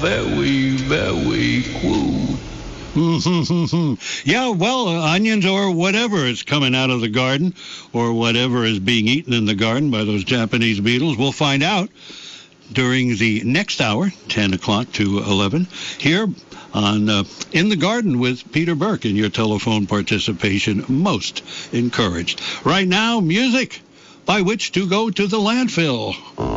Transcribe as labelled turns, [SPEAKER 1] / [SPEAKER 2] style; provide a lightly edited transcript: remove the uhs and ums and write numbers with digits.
[SPEAKER 1] Very, very cool.
[SPEAKER 2] Yeah, well, onions or whatever is coming out of the garden, or whatever is being eaten in the garden by those Japanese beetles. We'll find out during the next hour, 10 o'clock to 11, here on In the Garden with Peter Burke, and your telephone participation most encouraged. Right now, music by which to go to the landfill.